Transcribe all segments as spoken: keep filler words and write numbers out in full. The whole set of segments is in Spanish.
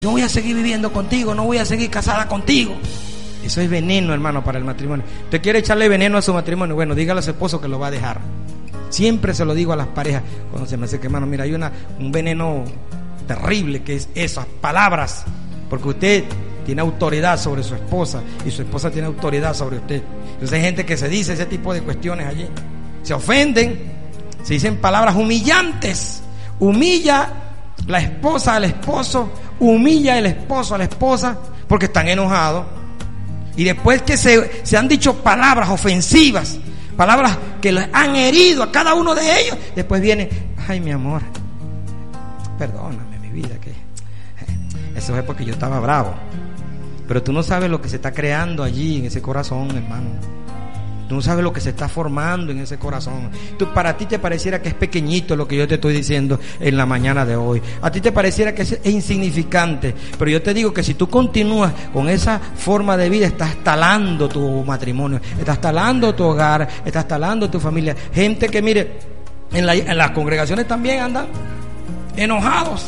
Yo voy a seguir viviendo contigo, no voy a seguir casada contigo. Eso es veneno, hermano, para el matrimonio. ¿Usted quiere echarle veneno a su matrimonio? Bueno, dígale a su esposo que lo va a dejar. Siempre se lo digo a las parejas cuando se me acerca, hermano, mira, hay una, un veneno terrible que es esas palabras, porque usted tiene autoridad sobre su esposa y su esposa tiene autoridad sobre usted. Entonces hay gente que se dice ese tipo de cuestiones allí, se ofenden, se dicen palabras humillantes. Humilla la esposa al esposo, humilla el esposo a la esposa porque están enojados. Y después que se, se han dicho palabras ofensivas, palabras que les han herido a cada uno de ellos, después viene, ay, mi amor, perdóname, mi vida, que eso es porque yo estaba bravo. Pero tú no sabes lo que se está creando allí en ese corazón, hermano. Tú no sabes lo que se está formando en ese corazón. Tú, para ti te pareciera que es pequeñito lo que yo te estoy diciendo en la mañana de hoy. A ti te pareciera que es, es insignificante. Pero yo te digo que si tú continúas con esa forma de vida, estás talando tu matrimonio, estás talando tu hogar, estás talando tu familia. Gente que, mire, en, la, en las congregaciones también andan enojados.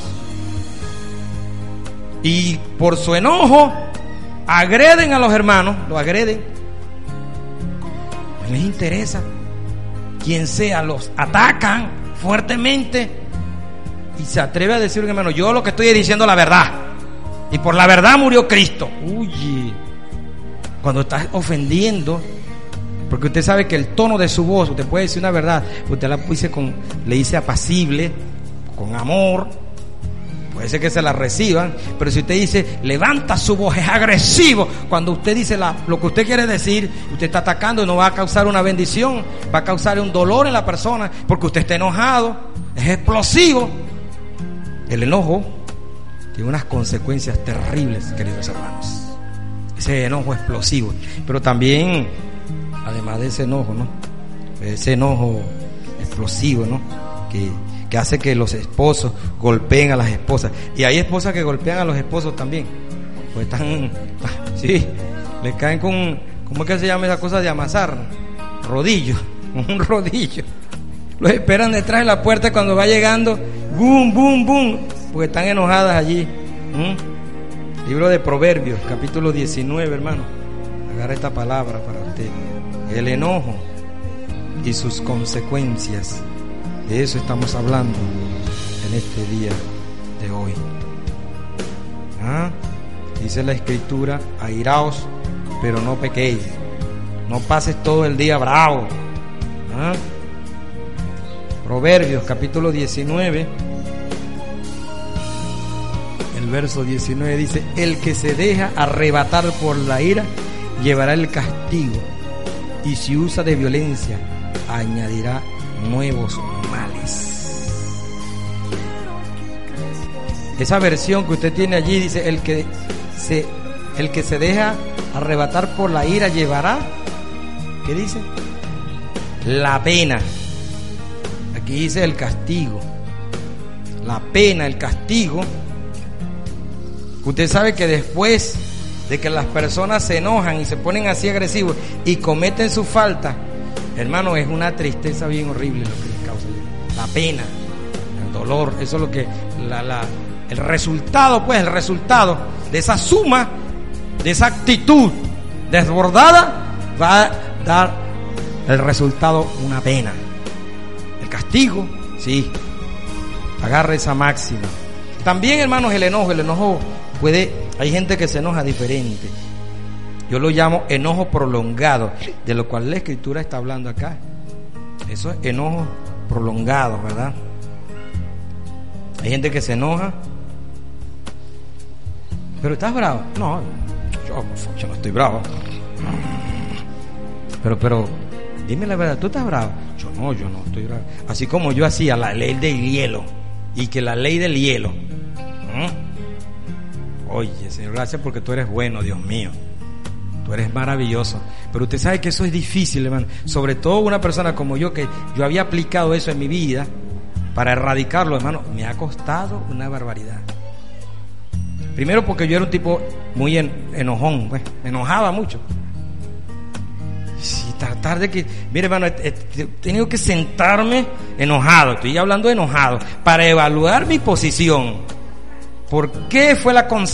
Y por su enojo agreden a los hermanos, los agreden. No les interesa quien sea, los atacan fuertemente y se atreve a decir, hermano, yo lo que estoy diciendo es la verdad y por la verdad murió Cristo. Uy, cuando estás ofendiendo, porque usted sabe que el tono de su voz, usted puede decir una verdad, usted la dice con, le dice apacible, con amor. Puede ser que se la reciban, pero si usted dice, levanta su voz, es agresivo. Cuando usted dice la, lo que usted quiere decir, usted está atacando y no va a causar una bendición, va a causar un dolor en la persona, porque usted está enojado, es explosivo. El enojo tiene unas consecuencias terribles, queridos hermanos. Ese enojo explosivo, pero también, además de ese enojo, ¿no? Ese enojo explosivo, ¿no? Que que hace que los esposos golpeen a las esposas. Y hay esposas que golpean a los esposos también. Pues están, sí, le caen con, ¿cómo es que se llama esa cosa de amasar? Rodillo, un rodillo. Los esperan detrás de la puerta cuando va llegando, boom, boom, boom, porque están enojadas allí. ¿Mm? Libro de Proverbios, capítulo diecinueve, hermano. Agarra esta palabra para usted. El enojo y sus consecuencias. De eso estamos hablando en este día de hoy. ¿Ah? Dice la Escritura, airaos, pero no pequéis. No pases todo el día bravo. ¿Ah? Proverbios capítulo diecinueve, el verso diecinueve dice, el que se deja arrebatar por la ira llevará el castigo, y si usa de violencia añadirá nuevos males. Esa versión que usted tiene allí dice, el que se el que se deja arrebatar por la ira llevará, ¿qué dice? La pena. Aquí dice el castigo. La pena, el castigo. Usted sabe que después de que las personas se enojan y se ponen así agresivos y cometen su falta, hermano, es una tristeza bien horrible lo que les causa. La pena, el dolor, eso es lo que la, la, el resultado, pues el resultado de esa suma, de esa actitud desbordada, va a dar el resultado una pena. El castigo, sí, agarra esa máxima. También, hermanos, el enojo, el enojo puede, hay gente que se enoja diferente. Yo lo llamo enojo prolongado, de lo cual la Escritura está hablando acá. Eso es enojo prolongado, ¿verdad? Hay gente que se enoja. ¿Pero estás bravo? No, yo, yo no estoy bravo. Pero, pero, dime la verdad, ¿tú estás bravo? Yo no, yo no estoy bravo. Así como yo hacía la ley del hielo, y que la ley del hielo. ¿Mm? Oye, Señor, gracias porque tú eres bueno, Dios mío. Tú eres maravilloso. Pero usted sabe que eso es difícil, hermano. Sobre todo una persona como yo, que yo había aplicado eso en mi vida para erradicarlo, hermano. Me ha costado una barbaridad. Primero porque yo era un tipo muy en, enojón, pues, me enojaba mucho. Sí, tratar de que, mire, hermano, he, he, he tenido que sentarme enojado. Estoy hablando de enojado, para evaluar mi posición. ¿Por qué fue la consecuencia?